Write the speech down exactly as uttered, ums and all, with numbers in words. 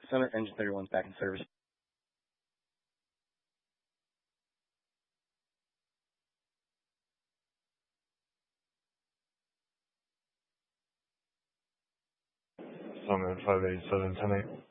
Summit, engine thirty-one's back in service. Summit five eight seven ten eight.